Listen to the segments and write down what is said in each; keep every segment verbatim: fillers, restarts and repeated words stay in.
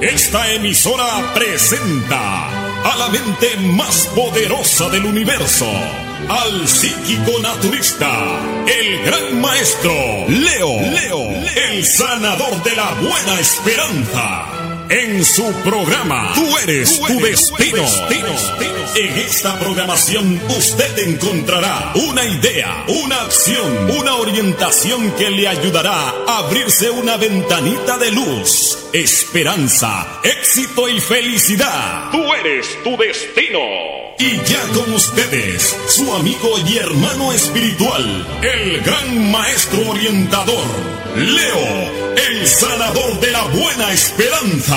Esta emisora presenta a la mente más poderosa del universo, al psíquico naturista, el gran maestro Leo, Leo, el sanador de la buena esperanza. En su programa, Tú eres tu destino. En esta programación usted encontrará una idea, una acción, una orientación que le ayudará a abrirse una ventanita de luz, esperanza, éxito y felicidad. Tú eres tu destino. Y ya con ustedes, su amigo y hermano espiritual, el gran maestro orientador, Leo, el sanador de la buena esperanza.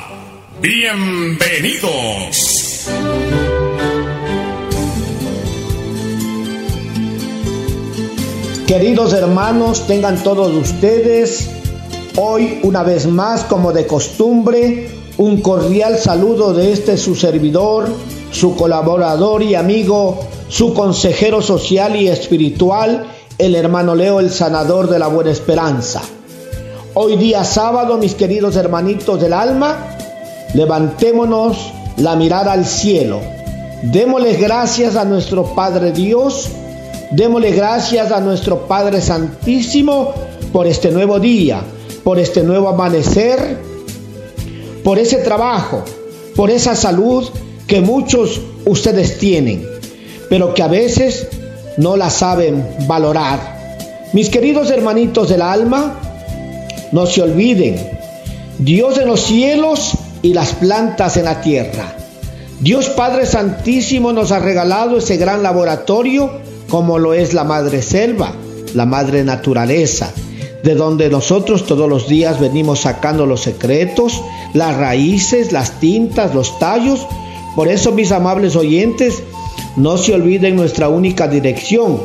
Bienvenidos. Queridos hermanos, tengan todos ustedes hoy una vez más, como de costumbre, un cordial saludo de este su servidor, su colaborador y amigo, su consejero social y espiritual, el hermano Leo, el sanador de la buena esperanza. Hoy día sábado, mis queridos hermanitos del alma, levantémonos la mirada al cielo. Démosle gracias a nuestro Padre Dios, démosle gracias a nuestro Padre Santísimo por este nuevo día, por este nuevo amanecer, por ese trabajo, por esa salud que muchos ustedes tienen, pero que a veces no la saben valorar. Mis queridos hermanitos del alma, no se olviden, Dios en los cielos y las plantas en la tierra. Dios Padre Santísimo nos ha regalado ese gran laboratorio como lo es la madre selva, la madre naturaleza, de donde nosotros todos los días venimos sacando los secretos, las raíces, las tintas, los tallos. Por eso, mis amables oyentes, no se olviden nuestra única dirección,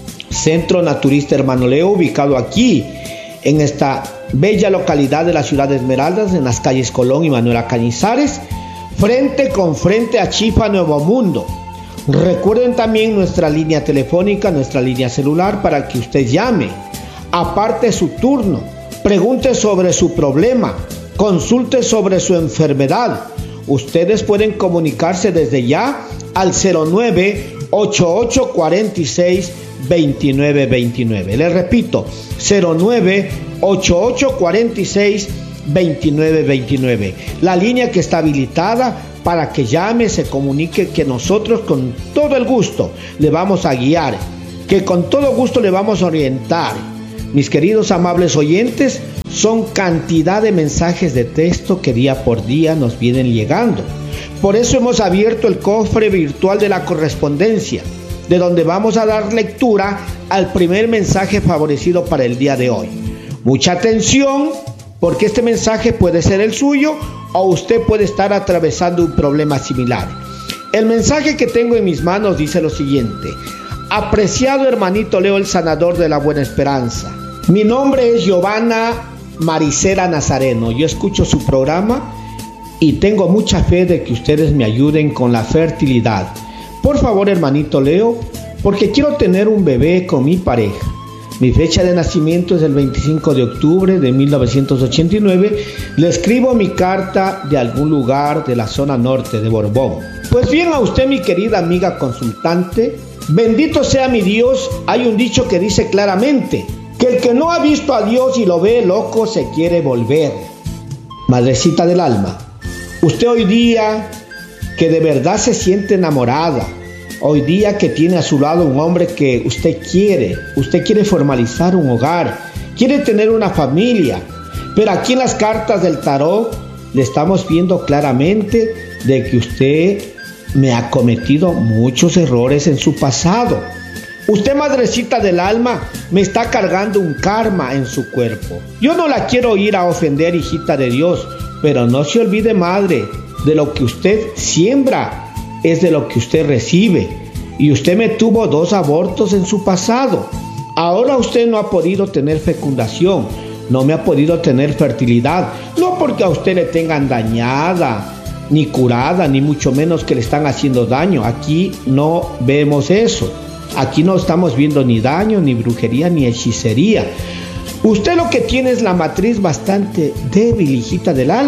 Centro Naturista Hermano Leo, ubicado aquí, en esta bella localidad de la ciudad de Esmeraldas, en las calles Colón y Manuela Cañizares, frente con frente a Chifa Nuevo Mundo. Recuerden también nuestra línea telefónica, nuestra línea celular, para que usted llame, aparte su turno, pregunte sobre su problema, consulte sobre su enfermedad. Ustedes pueden comunicarse desde ya al cero nueve, ochenta y ocho, cuarenta y seis, veintinueve veintinueve. Les repito, cero nueve, ochenta y ocho, cuarenta y seis, veintinueve veintinueve. La línea que está habilitada para que llame, se comunique, que nosotros con todo el gusto le vamos a guiar, que con todo gusto le vamos a orientar. Mis queridos amables oyentes, son cantidad de mensajes de texto que día por día nos vienen llegando. Por eso hemos abierto el cofre virtual de la correspondencia, de donde vamos a dar lectura al primer mensaje favorecido para el día de hoy. Mucha atención, porque este mensaje puede ser el suyo o usted puede estar atravesando un problema similar. El mensaje que tengo en mis manos dice lo siguiente: apreciado hermanito Leo, el sanador de la buena esperanza. Mi nombre es Giovanna Maricela Nazareno. Yo escucho su programa y tengo mucha fe de que ustedes me ayuden con la fertilidad. Por favor, hermanito Leo, porque quiero tener un bebé con mi pareja. Mi fecha de nacimiento es el veinticinco de octubre de mil novecientos ochenta y nueve. Le escribo mi carta de algún lugar de la zona norte de Borbón. Pues bien, a usted, mi querida amiga consultante, bendito sea mi Dios. Hay un dicho que dice claramente que el que no ha visto a Dios y lo ve loco se quiere volver. Madrecita del alma, usted hoy día que de verdad se siente enamorada, hoy día que tiene a su lado un hombre que usted quiere, usted quiere formalizar un hogar, quiere tener una familia, pero aquí en las cartas del tarot le estamos viendo claramente de que usted me ha cometido muchos errores en su pasado. Usted, madrecita del alma, me está cargando un karma en su cuerpo. Yo no la quiero ir a ofender, hijita de Dios, pero no se olvide, madre, de lo que usted siembra es de lo que usted recibe. Y usted me tuvo dos abortos en su pasado. Ahora usted no ha podido tener fecundación, no me ha podido tener fertilidad, no porque a usted le tengan dañada, ni curada, ni mucho menos que le están haciendo daño. Aquí no vemos eso. Aquí no estamos viendo ni daño, ni brujería, ni hechicería. Usted lo que tiene es la matriz bastante débil, hijita del alma,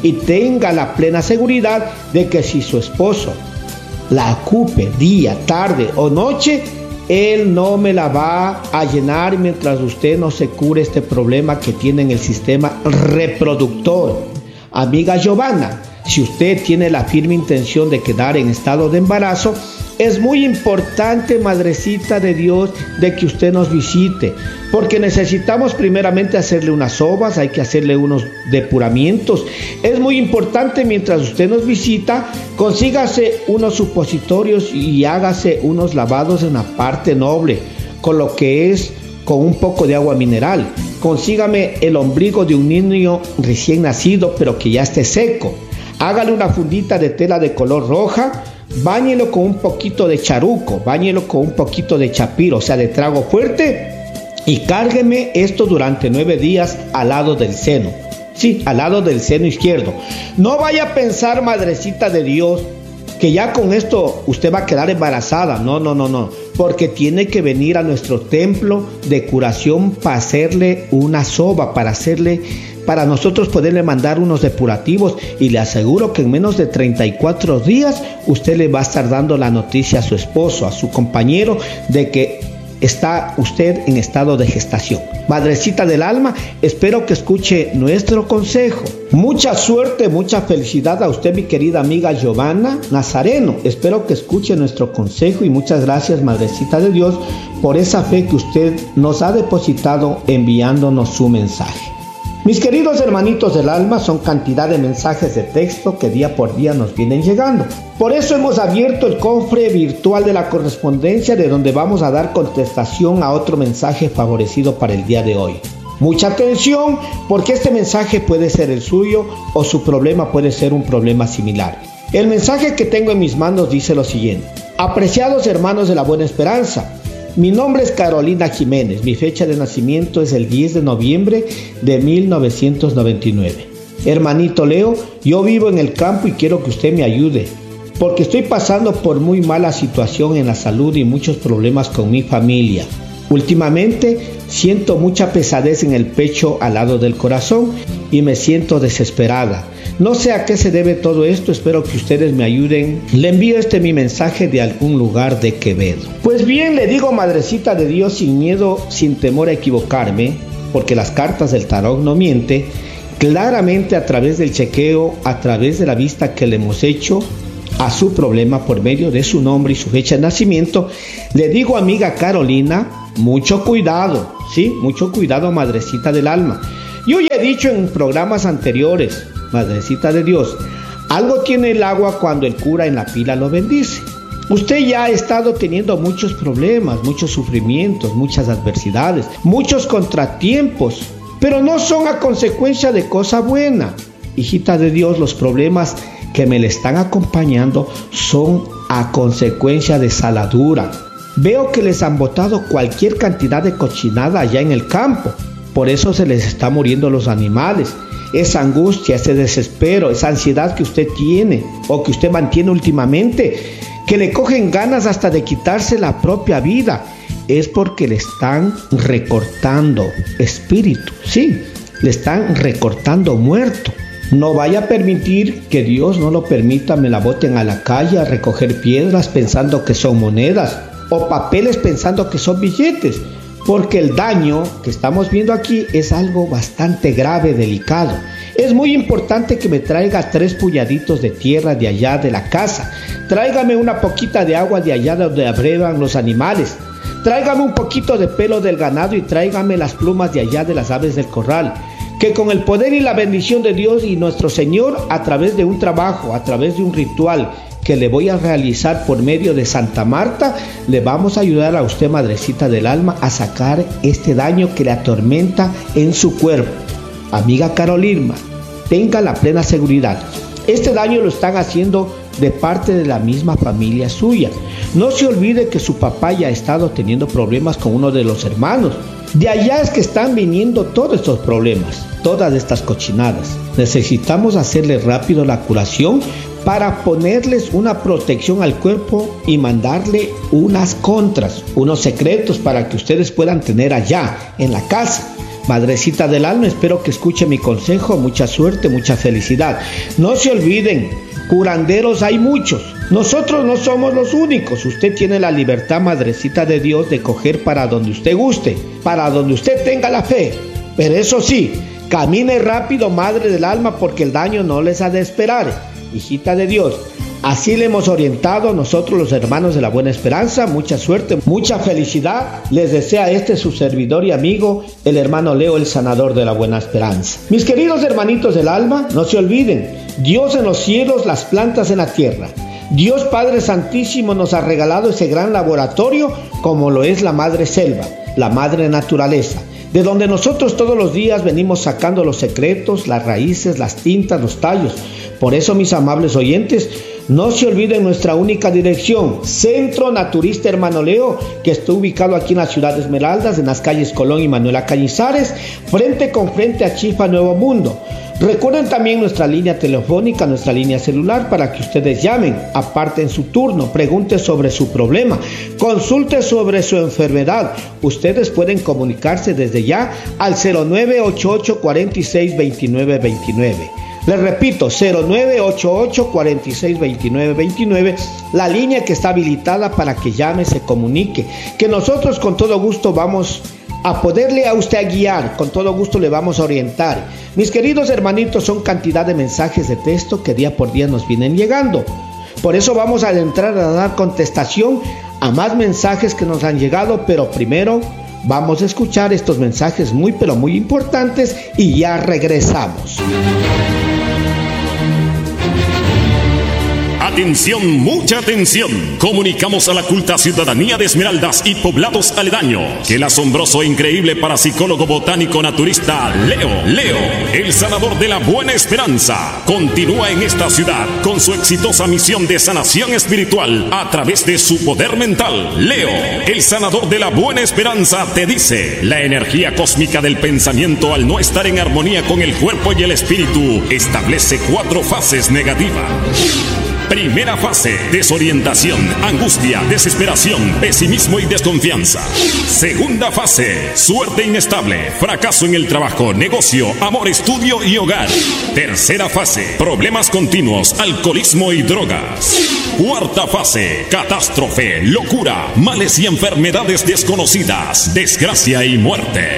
y tenga la plena seguridad de que si su esposo la ocupe día, tarde o noche, él no me la va a llenar mientras usted no se cure este problema que tiene en el sistema reproductor. Amiga Giovanna, si usted tiene la firme intención de quedar en estado de embarazo, es muy importante, madrecita de Dios, de que usted nos visite, porque necesitamos primeramente hacerle unas sobas, hay que hacerle unos depuramientos. Es muy importante, mientras usted nos visita, consígase unos supositorios y hágase unos lavados en la parte noble, con lo que es con un poco de agua mineral. Consígame el ombligo de un niño recién nacido, pero que ya esté seco. Hágale una fundita de tela de color roja, báñelo con un poquito de charuco, báñelo con un poquito de chapiro, o sea, de trago fuerte, y cárgueme esto durante nueve días al lado del seno. Sí, al lado del seno izquierdo. No vaya a pensar, madrecita de Dios, que ya con esto usted va a quedar embarazada. No, no, no, no. Porque tiene que venir a nuestro templo de curación para hacerle una soba, para hacerle, para nosotros poderle mandar unos depurativos. Y le aseguro que en menos de treinta y cuatro días usted le va a estar dando la noticia a su esposo, a su compañero, de que está usted en estado de gestación. Madrecita del alma, espero que escuche nuestro consejo. Mucha suerte, mucha felicidad a usted, mi querida amiga Giovanna Nazareno. Espero que escuche nuestro consejo y muchas gracias, Madrecita de Dios, por esa fe que usted nos ha depositado enviándonos su mensaje. Mis queridos hermanitos del alma, son cantidad de mensajes de texto que día por día nos vienen llegando. Por eso hemos abierto el cofre virtual de la correspondencia, de donde vamos a dar contestación a otro mensaje favorecido para el día de hoy. Mucha atención, porque este mensaje puede ser el suyo o su problema puede ser un problema similar. El mensaje que tengo en mis manos dice lo siguiente: apreciados hermanos de la Buena Esperanza, mi nombre es Carolina Jiménez, mi fecha de nacimiento es el diez de noviembre de mil novecientos noventa y nueve. Hermanito Leo, yo vivo en el campo y quiero que usted me ayude, porque estoy pasando por muy mala situación en la salud y muchos problemas con mi familia. Últimamente siento mucha pesadez en el pecho al lado del corazón y me siento desesperada. No sé a qué se debe todo esto, espero que ustedes me ayuden. Le envío este mi mensaje de algún lugar de Quevedo. Pues bien, le digo, Madrecita de Dios, sin miedo, sin temor a equivocarme, porque las cartas del tarot no miente, claramente a través del chequeo, a través de la vista que le hemos hecho a su problema por medio de su nombre y su fecha de nacimiento, le digo, amiga Carolina, mucho cuidado, sí, mucho cuidado, Madrecita del alma. Yo ya he dicho en programas anteriores, Madrecita de Dios, algo tiene el agua cuando el cura en la pila lo bendice. Usted ya ha estado teniendo muchos problemas, muchos sufrimientos, muchas adversidades, muchos contratiempos, pero no son a consecuencia de cosa buena. Hijita de Dios, los problemas que me le están acompañando son a consecuencia de saladura. Veo que les han botado cualquier cantidad de cochinada allá en el campo, por eso se les está muriendo los animales. Esa angustia, ese desespero, esa ansiedad que usted tiene o que usted mantiene últimamente, que le cogen ganas hasta de quitarse la propia vida, es porque le están recortando espíritu, sí, le están recortando muerto. No vaya a permitir que Dios no lo permita, me la boten a la calle a recoger piedras pensando que son monedas o papeles pensando que son billetes, porque el daño que estamos viendo aquí es algo bastante grave, delicado. Es muy importante que me traiga tres puñaditos de tierra de allá de la casa. Tráigame una poquita de agua de allá donde abrevan los animales. Tráigame un poquito de pelo del ganado y tráigame las plumas de allá de las aves del corral. Que con el poder y la bendición de Dios y nuestro Señor, a través de un trabajo, a través de un ritual que le voy a realizar por medio de Santa Marta, le vamos a ayudar a usted, Madrecita del alma, a sacar este daño que le atormenta en su cuerpo. Amiga Carolina, tenga la plena seguridad. Este daño lo están haciendo de parte de la misma familia suya. No se olvide que su papá ya ha estado teniendo problemas con uno de los hermanos. De allá es que están viniendo todos estos problemas, todas estas cochinadas. Necesitamos hacerle rápido la curación para ponerles una protección al cuerpo y mandarle unas contras, unos secretos para que ustedes puedan tener allá en la casa. Madrecita del alma, espero que escuche mi consejo. Mucha suerte, mucha felicidad. No se olviden, curanderos hay muchos. Nosotros no somos los únicos. Usted tiene la libertad, Madrecita de Dios, de coger para donde usted guste, para donde usted tenga la fe. Pero eso sí, camine rápido, Madre del alma, porque el daño no les ha de esperar. Hijita de Dios, así le hemos orientado nosotros los hermanos de la Buena Esperanza. Mucha suerte, mucha felicidad les desea este su servidor y amigo, el hermano Leo, el sanador de la Buena Esperanza. Mis queridos hermanitos del alma, no se olviden, Dios en los cielos, las plantas en la tierra. Dios Padre Santísimo nos ha regalado ese gran laboratorio como lo es la Madre Selva, la Madre Naturaleza, de donde nosotros todos los días venimos sacando los secretos, las raíces, las tintas, los tallos. Por eso, mis amables oyentes, no se olviden nuestra única dirección, Centro Naturista Hermano Leo, que está ubicado aquí en la ciudad de Esmeraldas, en las calles Colón y Manuela Cañizares, frente con frente a Chifa Nuevo Mundo. Recuerden también nuestra línea telefónica, nuestra línea celular, para que ustedes llamen, aparten su turno, pregunten sobre su problema, consulten sobre su enfermedad. Ustedes pueden comunicarse desde ya al cero nueve ocho ocho, cuatro seis, dos nueve dos nueve. Les repito, cero nueve ocho ocho, cuatro seis, dos nueve dos nueve, la línea que está habilitada para que llame, se comunique, que nosotros con todo gusto vamos a poderle a usted a guiar, con todo gusto le vamos a orientar. Mis queridos hermanitos, son cantidad de mensajes de texto que día por día nos vienen llegando. Por eso vamos a entrar a dar contestación a más mensajes que nos han llegado, pero primero vamos a escuchar estos mensajes muy pero muy importantes y ya regresamos. Atención, mucha atención. Comunicamos a la culta ciudadanía de Esmeraldas y poblados aledaños que el asombroso e increíble parapsicólogo botánico naturista Leo, Leo, el sanador de la Buena Esperanza, continúa en esta ciudad con su exitosa misión de sanación espiritual a través de su poder mental. Leo, el sanador de la Buena Esperanza, te dice: la energía cósmica del pensamiento, al no estar en armonía con el cuerpo y el espíritu, establece cuatro fases negativas. Primera fase: desorientación, angustia, desesperación, pesimismo y desconfianza. Segunda fase: suerte inestable, fracaso en el trabajo, negocio, amor, estudio y hogar. Tercera fase: problemas continuos, alcoholismo y drogas. Cuarta fase: catástrofe, locura, males y enfermedades desconocidas, desgracia y muerte.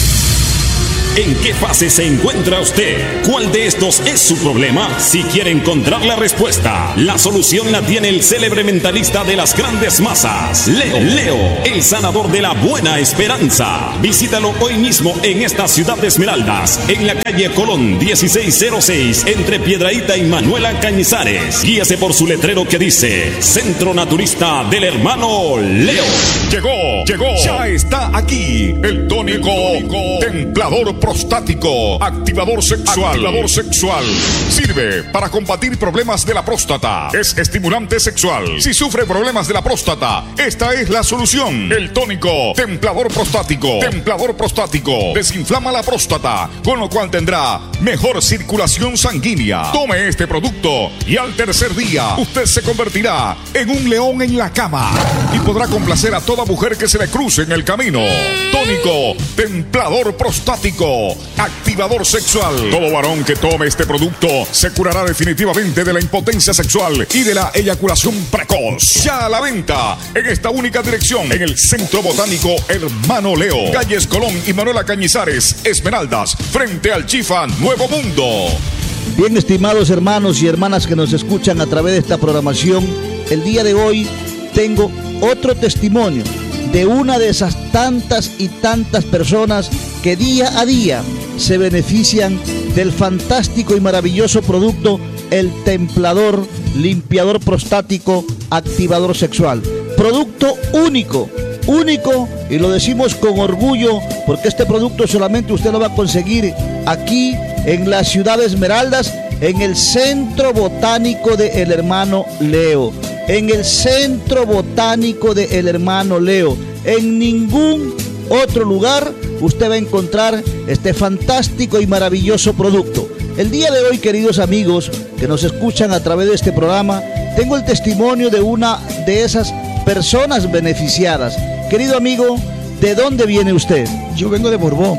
¿En qué fase se encuentra usted? ¿Cuál de estos es su problema? Si quiere encontrar la respuesta, la solución la tiene el célebre mentalista de las grandes masas, Leo, Leo, el sanador de la Buena Esperanza. Visítalo hoy mismo en esta ciudad de Esmeraldas, en la calle Colón dieciséis cero seis, entre Piedrahíta y Manuela Cañizares. Guíase por su letrero que dice: Centro Naturista del Hermano Leo. Llegó, llegó, ya está aquí el tónico, el tónico templador prostático, activador sexual, activador sexual. Sirve para combatir problemas de la próstata. Es estimulante sexual. Si sufre problemas de la próstata, esta es la solución. El tónico templador prostático, templador prostático, desinflama la próstata, con lo cual tendrá mejor circulación sanguínea. Tome este producto y al tercer día usted se convertirá en un león en la cama y podrá complacer a toda mujer que se le cruce en el camino. Tónico templador prostático, activador sexual. Todo varón que tome este producto se curará definitivamente de la impotencia sexual y de la eyaculación precoz. Ya a la venta en esta única dirección, en el Centro Botánico Hermano Leo, calles Colón y Manuela Cañizares, Esmeraldas, frente al Chifa Nuevo Mundo. Bien, estimados hermanos y hermanas que nos escuchan a través de esta programación, el día de hoy tengo otro testimonio de una de esas tantas y tantas personas que día a día se benefician del fantástico y maravilloso producto, el templador, limpiador prostático, activador sexual. Producto único, único, y lo decimos con orgullo, porque este producto solamente usted lo va a conseguir aquí en la ciudad de Esmeraldas, en el Centro Botánico de El Hermano Leo. En el Centro Botánico de El Hermano Leo. En ningún otro lugar usted va a encontrar este fantástico y maravilloso producto. El día de hoy, queridos amigos que nos escuchan a través de este programa, tengo el testimonio de una de esas personas beneficiadas. Querido amigo, ¿de dónde viene usted? Yo vengo de Borbón.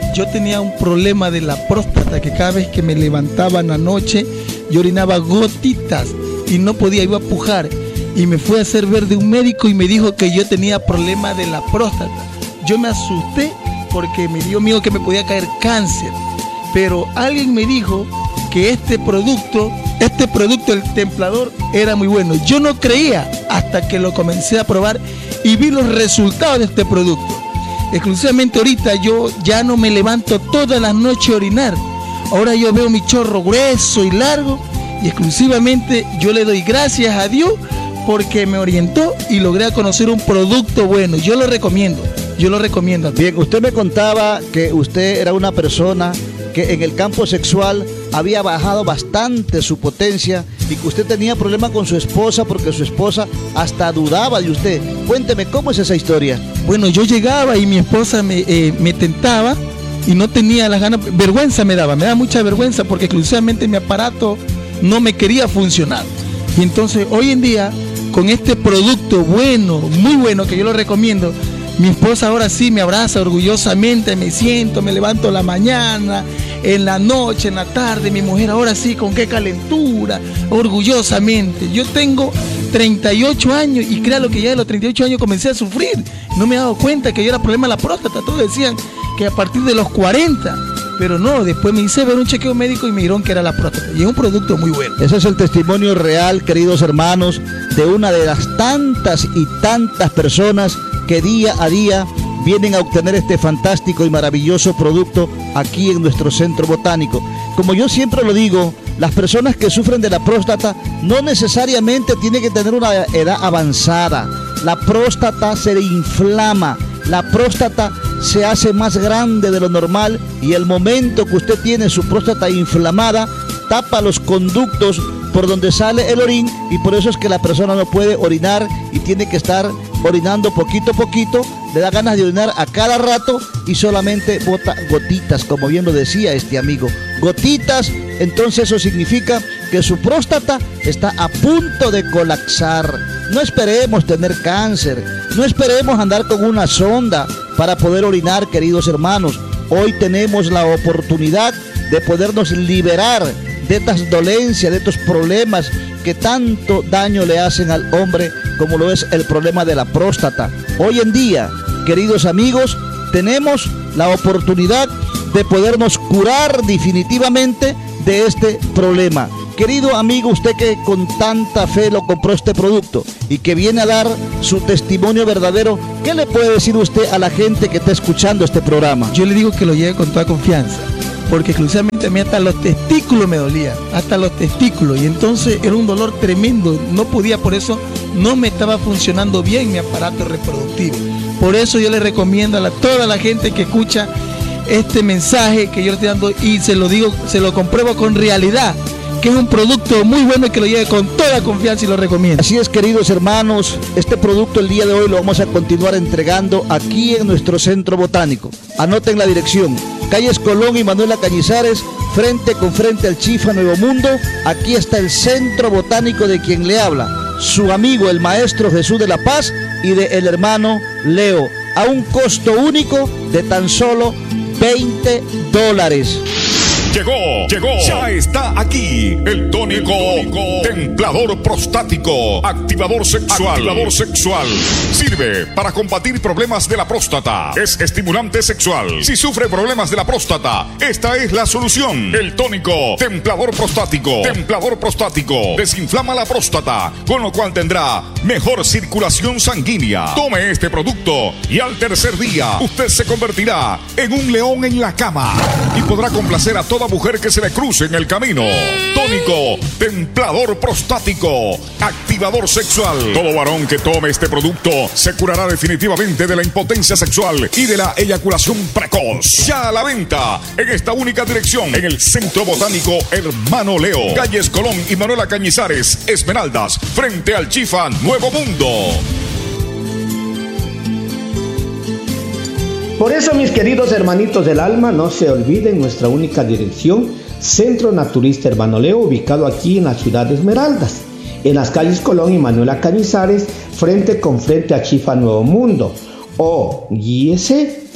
yo tenía un problema de la próstata, que cada vez que me levantaba en la noche, yo orinaba gotitas y no podía, iba a pujar. Y me fui a hacer ver de un médico y me dijo que yo tenía problema de la próstata. Yo me asusté porque me dio miedo que me podía caer cáncer. Pero alguien me dijo que este producto, este producto, el Templador, era muy bueno. Yo no creía hasta que lo comencé a probar y vi los resultados de este producto. Exclusivamente ahorita yo ya no me levanto todas las noches a orinar. Ahora yo veo mi chorro grueso y largo y exclusivamente yo le doy gracias a Dios porque me orientó y logré conocer un producto bueno. Yo lo recomiendo, yo lo recomiendo. Bien, usted me contaba que usted era una persona que en el campo sexual había bajado bastante su potencia y que usted tenía problemas con su esposa porque su esposa hasta dudaba de usted. Cuénteme, ¿cómo es esa historia? Bueno, yo llegaba y mi esposa me, eh, me tentaba y no tenía las ganas, vergüenza me daba, me daba mucha vergüenza porque exclusivamente mi aparato no me quería funcionar. Y entonces hoy en día, con este producto bueno, muy bueno, que yo lo recomiendo, mi esposa ahora sí me abraza orgullosamente, me siento, me levanto en la mañana, en la noche, en la tarde, mi mujer ahora sí, con qué calentura, orgullosamente. Yo tengo treinta y ocho años y créalo que ya de los treinta y ocho años comencé a sufrir. No me he dado cuenta que yo era problema de la próstata, todos decían que a partir de los cuarenta. Pero no, después me hice ver un chequeo médico y me dijeron que era la próstata. Y es un producto muy bueno. Ese es el testimonio real, queridos hermanos, de una de las tantas y tantas personas que día a día vienen a obtener este fantástico y maravilloso producto aquí en nuestro centro botánico. Como yo siempre lo digo, las personas que sufren de la próstata no necesariamente tienen que tener una edad avanzada. La próstata se le inflama. La próstata se hace más grande de lo normal y el momento que usted tiene su próstata inflamada tapa los conductos por donde sale el orín y por eso es que la persona no puede orinar y tiene que estar orinando poquito a poquito, le da ganas de orinar a cada rato y solamente bota gotitas, como bien lo decía este amigo, gotitas. Entonces eso significa que su próstata está a punto de colapsar. No esperemos tener cáncer, no esperemos andar con una sonda para poder orinar, queridos hermanos. Hoy tenemos la oportunidad de podernos liberar de estas dolencias, de estos problemas que tanto daño le hacen al hombre, como lo es el problema de la próstata. Hoy en día, queridos amigos, tenemos la oportunidad de podernos curar definitivamente de este problema. Querido amigo, usted que con tanta fe lo compró este producto y que viene a dar su testimonio verdadero, ¿qué le puede decir usted a la gente que está escuchando este programa? Yo le digo que lo lleve con toda confianza, porque exclusivamente a mí hasta los testículos me dolían, hasta los testículos, y entonces era un dolor tremendo, no podía, por eso no me estaba funcionando bien mi aparato reproductivo. Por eso yo le recomiendo a la, toda la gente que escucha este mensaje que yo le estoy dando, y se lo digo, se lo compruebo con realidad, que es un producto muy bueno y que lo lleve con toda confianza y lo recomiendo. Así es, queridos hermanos, este producto el día de hoy lo vamos a continuar entregando aquí en nuestro centro botánico. Anoten la dirección: calles Colón y Manuela Cañizares, frente con frente al Chifa Nuevo Mundo. Aquí está el centro botánico de quien le habla, su amigo el maestro Jesús de la Paz y de el hermano Leo, a un costo único de tan solo veinte dólares. Llegó, llegó, ya está aquí el tónico, tónico templador prostático, activador sexual, activador sexual. Sirve para combatir problemas de la próstata. Es estimulante sexual. Si sufre problemas de la próstata, esta es la solución. El tónico templador prostático, templador prostático, desinflama la próstata, con lo cual tendrá mejor circulación sanguínea. Tome este producto y al tercer día usted se convertirá en un león en la cama y podrá complacer a toda mujer que se le cruce en el camino. Tónico templador prostático, activador sexual. Todo varón que tome este producto se curará definitivamente de la impotencia sexual y de la eyaculación precoz. Ya a la venta en esta única dirección, en el Centro Botánico Hermano Leo, calles Colón y Manuela Cañizares, Esmeraldas, frente al Chifa Nuevo Mundo. Por eso, mis queridos hermanitos del alma, no se olviden nuestra única dirección, Centro Naturista Hermano Leo, ubicado aquí en la ciudad de Esmeraldas, en las calles Colón y Manuela Cañizares, frente con frente a Chifa Nuevo Mundo. O guíese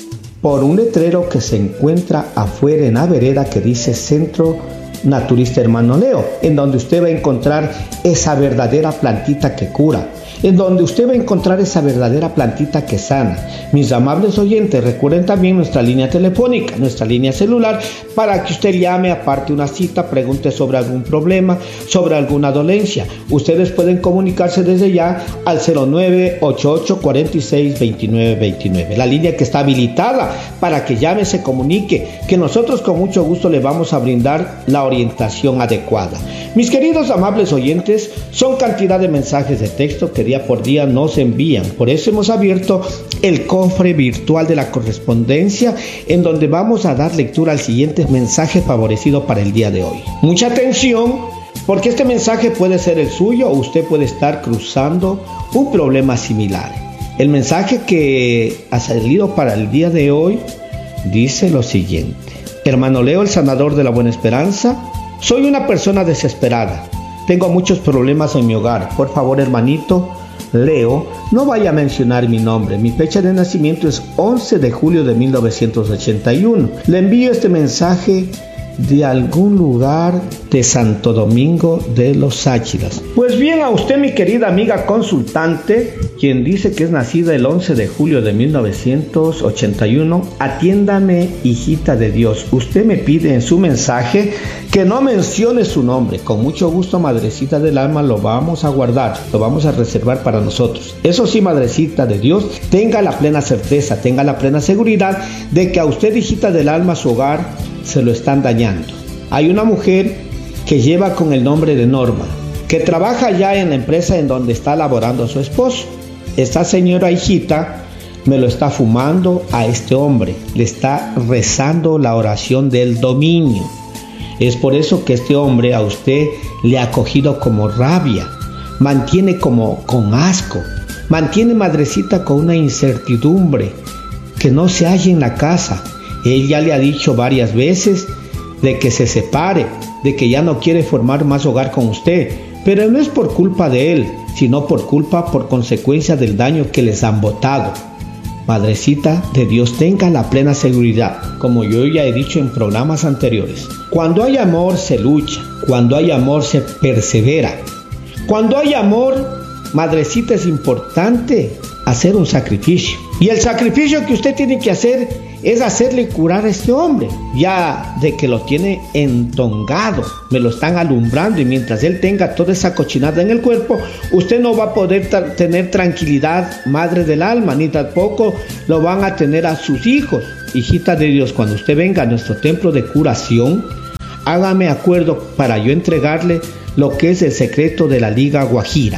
por un letrero que se encuentra afuera en la vereda que dice Centro Naturista Hermano Leo, en donde usted va a encontrar esa verdadera plantita que cura, en donde usted va a encontrar esa verdadera plantita que sana. Mis amables oyentes, recuerden también nuestra línea telefónica, nuestra línea celular, para que usted llame, aparte una cita, pregunte sobre algún problema, sobre alguna dolencia. Ustedes pueden comunicarse desde ya al cero nueve ocho ocho cuatro seis dos nueve dos nueve, la línea que está habilitada para que llame, se comunique, que nosotros con mucho gusto le vamos a brindar la orientación adecuada. Mis queridos amables oyentes, son cantidad de mensajes de texto que día por día nos envían. Por eso hemos abierto el cofre virtual de la correspondencia, en donde vamos a dar lectura al siguiente mensaje favorecido para el día de hoy. Mucha atención, porque este mensaje puede ser el suyo o usted puede estar cruzando un problema similar. El mensaje que ha salido para el día de hoy dice lo siguiente: Hermano Leo, el sanador de la buena esperanza, soy una persona desesperada. Tengo muchos problemas en mi hogar. Por favor, hermanito Leo, no vaya a mencionar mi nombre. Mi fecha de nacimiento es once de julio de mil novecientos ochenta y uno. Le envío este mensaje de algún lugar de Santo Domingo de los Áchilas. Pues bien, a usted, mi querida amiga consultante, quien dice que es nacida el once de julio de mil novecientos ochenta y uno, atiéndame, hijita de Dios. Usted me pide en su mensaje que no mencione su nombre. Con mucho gusto, madrecita del alma, lo vamos a guardar, lo vamos a reservar para nosotros. Eso sí, madrecita de Dios, tenga la plena certeza, tenga la plena seguridad de que a usted, hijita del alma, su hogar se lo están dañando. Hay una mujer que lleva con el nombre de Norma, que trabaja ya en la empresa en donde está laborando su esposo. Esta señora hijita me lo está fumando a este hombre, le está rezando la oración del dominio. Es por eso que este hombre a usted le ha cogido como rabia, mantiene como con asco, mantiene, madrecita, con una incertidumbre, que no se halla en la casa. Él ya le ha dicho varias veces de que se separe, de que ya no quiere formar más hogar con usted, pero no es por culpa de él, sino por culpa, por consecuencia del daño que les han botado. Madrecita de Dios, tenga la plena seguridad, como yo ya he dicho en programas anteriores. Cuando hay amor se lucha, cuando hay amor se persevera. Cuando hay amor, madrecita, es importante hacer un sacrificio. Y el sacrificio que usted tiene que hacer es hacerle curar a este hombre, ya de que lo tiene entongado, me lo están alumbrando, y mientras él tenga toda esa cochinada en el cuerpo, usted no va a poder tra- tener tranquilidad, madre del alma, ni tampoco lo van a tener a sus hijos. Hijita de Dios, cuando usted venga a nuestro templo de curación, hágame acuerdo para yo entregarle lo que es el secreto de la Liga Guajira.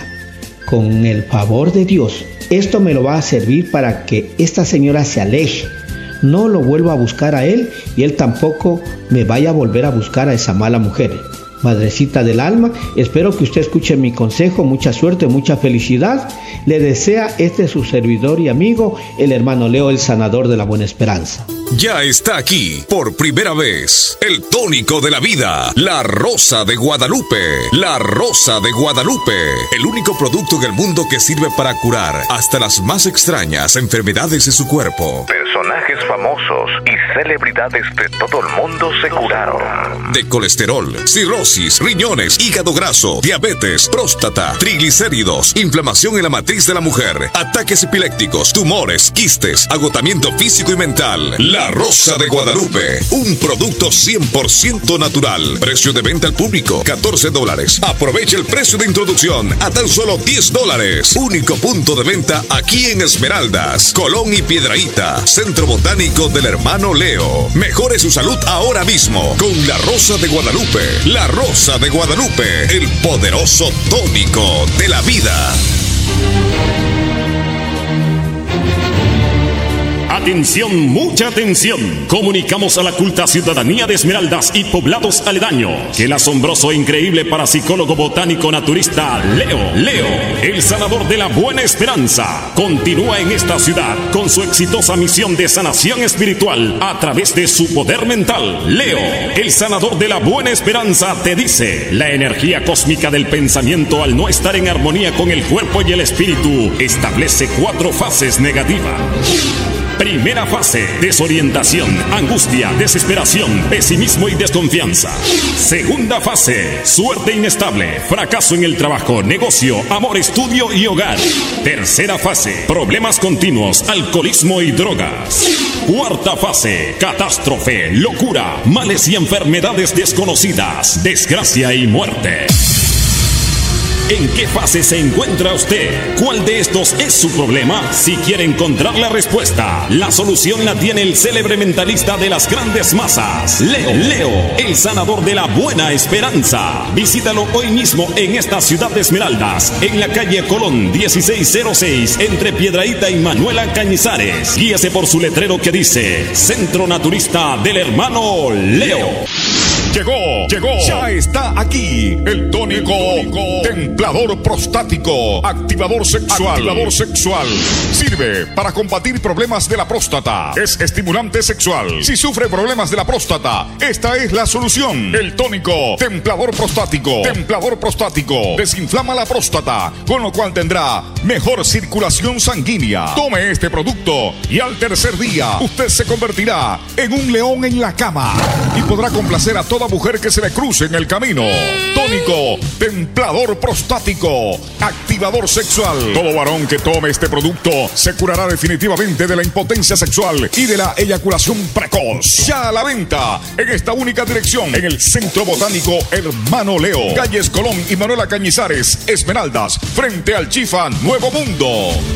Con el favor de Dios, esto me lo va a servir para que esta señora se aleje, no lo vuelva a buscar a él, y él tampoco me vaya a volver a buscar a esa mala mujer. Madrecita del alma, espero que usted escuche mi consejo. Mucha suerte, mucha felicidad. Le desea este su servidor y amigo, el hermano Leo, el sanador de la buena esperanza. Ya está aquí, por primera vez, el tónico de la vida, la Rosa de Guadalupe. La Rosa de Guadalupe, el único producto en el mundo que sirve para curar hasta las más extrañas enfermedades de su cuerpo. Personajes famosos y celebridades de todo el mundo se curaron. De colesterol, cirrosis, riñones, hígado graso, diabetes, próstata, triglicéridos, inflamación en la matriz de la mujer, ataques epilépticos, tumores, quistes, agotamiento físico y mental. La Rosa de Guadalupe, un producto cien por ciento natural. Precio de venta al público, catorce dólares. Aprovecha el precio de introducción a tan solo diez dólares. Único punto de venta aquí en Esmeraldas, Colón y Piedrahíta, Centro Botánico del Hermano Leo. Mejore su salud ahora mismo con La Rosa de Guadalupe. La Rosa de Guadalupe, el poderoso tónico de la vida. Atención, mucha atención. Comunicamos a la culta ciudadanía de Esmeraldas y poblados aledaños que el asombroso e increíble parapsicólogo botánico naturista Leo, Leo, el sanador de la buena esperanza, continúa en esta ciudad con su exitosa misión de sanación espiritual a través de su poder mental. Leo, el sanador de la buena esperanza, te dice: la energía cósmica del pensamiento, al no estar en armonía con el cuerpo y el espíritu, establece cuatro fases negativas. Primera fase, desorientación, angustia, desesperación, pesimismo y desconfianza. Segunda fase, suerte inestable, fracaso en el trabajo, negocio, amor, estudio y hogar. Tercera fase, problemas continuos, alcoholismo y drogas. Cuarta fase, catástrofe, locura, males y enfermedades desconocidas, desgracia y muerte. ¿En qué fase se encuentra usted? ¿Cuál de estos es su problema? Si quiere encontrar la respuesta, la solución la tiene el célebre mentalista de las grandes masas, Leo, Leo, el sanador de la buena esperanza. Visítalo hoy mismo en esta ciudad de Esmeraldas, en la calle Colón dieciséis cero seis, entre Piedrahíta y Manuela Cañizares. Guíese por su letrero que dice Centro Naturista del Hermano Leo. Llegó, llegó, ya está aquí el tónico, tónico templador prostático, activador sexual, activador sexual. Sirve para combatir problemas de la próstata. Es estimulante sexual. Si sufre problemas de la próstata, esta es la solución. El tónico templador prostático, templador prostático, desinflama la próstata, con lo cual tendrá mejor circulación sanguínea. Tome este producto y al tercer día usted se convertirá en un león en la cama y podrá complacer a toda mujer que se le cruce en el camino. Tónico templador prostático, activador sexual. Todo varón que tome este producto se curará definitivamente de la impotencia sexual y de la eyaculación precoz. Ya a la venta en esta única dirección, en el Centro Botánico Hermano Leo, calles Colón y Manuela Cañizares, Esmeraldas, frente al Chifa Nuevo Mundo.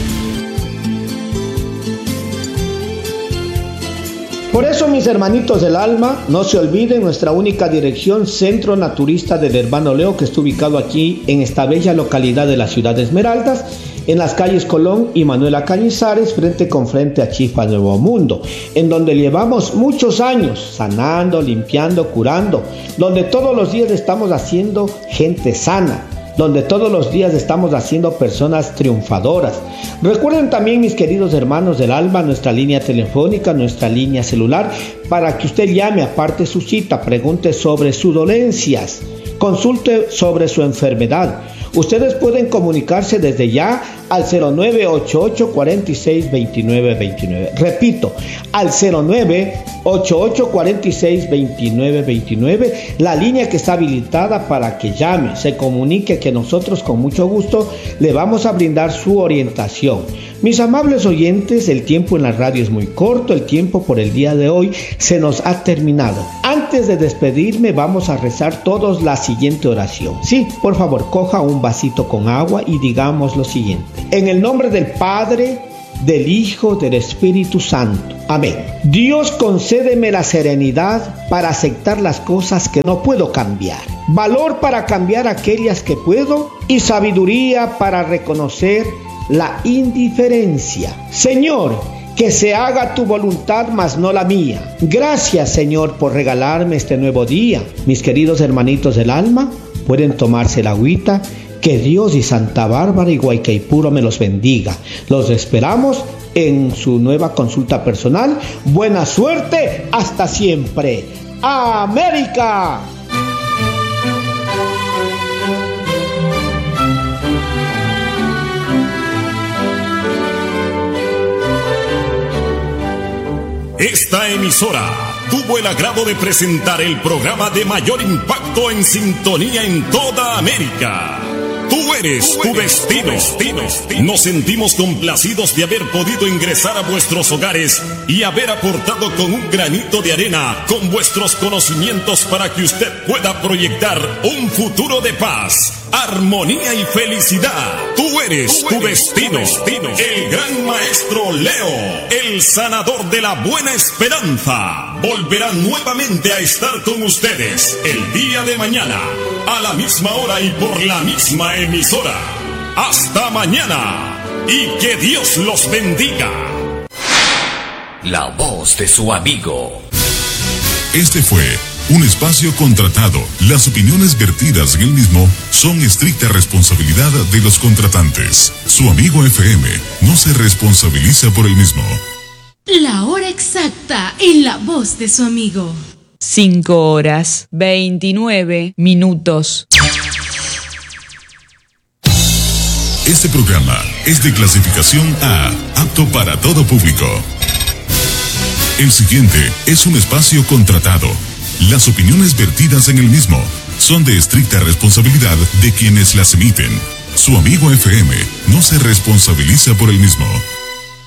Por eso, mis hermanitos del alma, no se olviden nuestra única dirección, Centro Naturista del Hermano Leo, que está ubicado aquí en esta bella localidad de la ciudad de Esmeraldas, en las calles Colón y Manuela Cañizares, frente con frente a Chifa Nuevo Mundo, en donde llevamos muchos años sanando, limpiando, curando, donde todos los días estamos haciendo gente sana, donde todos los días estamos haciendo personas triunfadoras. Recuerden también, mis queridos hermanos del alma, nuestra línea telefónica, nuestra línea celular, para que usted llame, aparte su cita, pregunte sobre sus dolencias, consulte sobre su enfermedad. Ustedes pueden comunicarse desde ya al cero nueve ocho ocho, cuatro seis, dos nueve dos nueve. Repito, al cero nueve ocho ocho, cuatro seis, dos nueve dos nueve, la línea que está habilitada para que llame, se comunique, que nosotros con mucho gusto le vamos a brindar su orientación. Mis amables oyentes, el tiempo en la radio es muy corto, el tiempo por el día de hoy se nos ha terminado. Antes de despedirme, vamos a rezar todos la siguiente oración. Sí, por favor, coja un vasito con agua y digamos lo siguiente. En el nombre del Padre, del Hijo, del Espíritu Santo. Amén. Dios, concédeme la serenidad para aceptar las cosas que no puedo cambiar, valor para cambiar aquellas que puedo y sabiduría para reconocer la indiferencia. Señor, que se haga tu voluntad, mas no la mía. Gracias, Señor, por regalarme este nuevo día. Mis queridos hermanitos del alma, pueden tomarse la agüita. Que Dios y Santa Bárbara y Guaycaipuro me los bendiga. Los esperamos en su nueva consulta personal. Buena suerte, hasta siempre. ¡América! Esta emisora tuvo el agrado de presentar el programa de mayor impacto en sintonía en toda América. Tú eres tu destino. Nos sentimos complacidos de haber podido ingresar a vuestros hogares y haber aportado con un granito de arena con vuestros conocimientos para que usted pueda proyectar un futuro de paz, armonía y felicidad. Tú eres tu destino. El gran maestro Leo, el sanador de la buena esperanza, volverá nuevamente a estar con ustedes el día de mañana, a la misma hora y por la misma emisora. Hasta mañana y que Dios los bendiga. La voz de su amigo. Este fue un espacio contratado. Las opiniones vertidas en el mismo son estricta responsabilidad de los contratantes. Su amigo F M no se responsabiliza por el mismo. La hora exacta en la voz de su amigo. cinco horas veintinueve minutos. Este programa es de clasificación A, apto para todo público. El siguiente es un espacio contratado. Las opiniones vertidas en el mismo son de estricta responsabilidad de quienes las emiten. Su amigo F M no se responsabiliza por el mismo.